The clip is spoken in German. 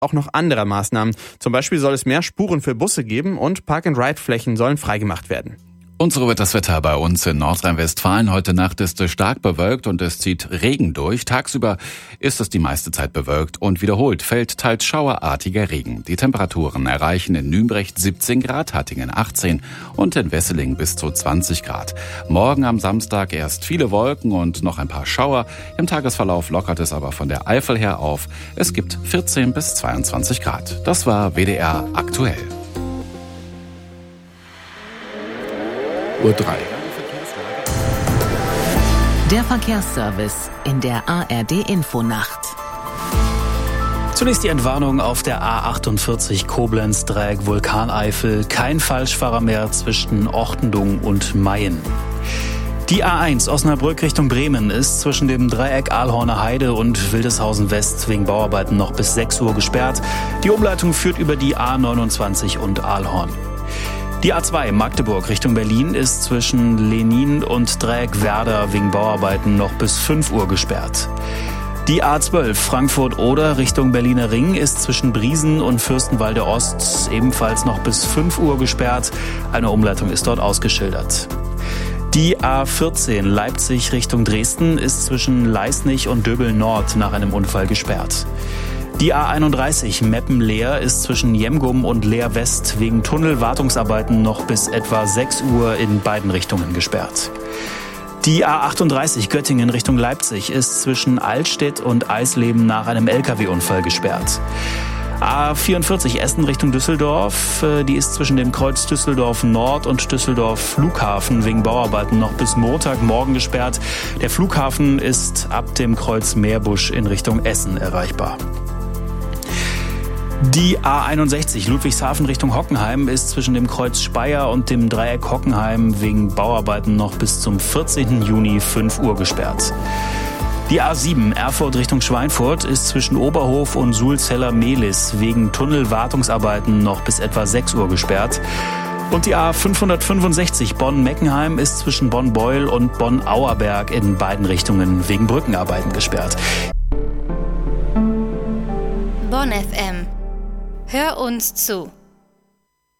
auch noch anderer Maßnahmen. Zum Beispiel soll es mehr Spuren für Busse geben und Park-and-Ride-Flächen sollen freigemacht werden. Und so wird das Wetter bei uns in Nordrhein-Westfalen. Heute Nacht ist es stark bewölkt und es zieht Regen durch. Tagsüber ist es die meiste Zeit bewölkt und wiederholt fällt teils schauerartiger Regen. Die Temperaturen erreichen in Nürnberg 17 Grad, Hattingen 18 und in Wesseling bis zu 20 Grad. Morgen am Samstag erst viele Wolken und noch ein paar Schauer. Im Tagesverlauf lockert es aber von der Eifel her auf. Es gibt 14 bis 22 Grad. Das war WDR aktuell. Uhr 3. Der Verkehrsservice in der ARD-Infonacht. Zunächst die Entwarnung auf der A48 Koblenz-Dreieck Vulkaneifel. Kein Falschfahrer mehr zwischen Ortendung und Mayen. Die A1 Osnabrück Richtung Bremen ist zwischen dem Dreieck Ahlhorner Heide und Wildeshausen West wegen Bauarbeiten noch bis 6 Uhr gesperrt. Die Umleitung führt über die A29 und Ahlhorn. Die A2 Magdeburg Richtung Berlin ist zwischen Lenin und Dreieck Werder wegen Bauarbeiten noch bis 5 Uhr gesperrt. Die A12 Frankfurt-Oder Richtung Berliner Ring ist zwischen Briesen und Fürstenwalde Ost ebenfalls noch bis 5 Uhr gesperrt. Eine Umleitung ist dort ausgeschildert. Die A14 Leipzig Richtung Dresden ist zwischen Leisnig und Döbel Nord nach einem Unfall gesperrt. Die A31 Meppen-Leer ist zwischen Jemgum und Leer West wegen Tunnelwartungsarbeiten noch bis etwa 6 Uhr in beiden Richtungen gesperrt. Die A38 Göttingen Richtung Leipzig ist zwischen Altstedt und Eisleben nach einem LKW-Unfall gesperrt. A44 Essen Richtung Düsseldorf, die ist zwischen dem Kreuz Düsseldorf Nord und Düsseldorf Flughafen wegen Bauarbeiten noch bis Montagmorgen gesperrt. Der Flughafen ist ab dem Kreuz Meerbusch in Richtung Essen erreichbar. Die A61 Ludwigshafen Richtung Hockenheim ist zwischen dem Kreuz Speyer und dem Dreieck Hockenheim wegen Bauarbeiten noch bis zum 14. Juni 5 Uhr gesperrt. Die A7 Erfurt Richtung Schweinfurt ist zwischen Oberhof und Sulzeller-Mehlis wegen Tunnelwartungsarbeiten noch bis etwa 6 Uhr gesperrt. Und die A565 Bonn-Meckenheim ist zwischen Bonn-Beul und Bonn-Auerberg in beiden Richtungen wegen Brückenarbeiten gesperrt. Bonn FM. Hör uns zu.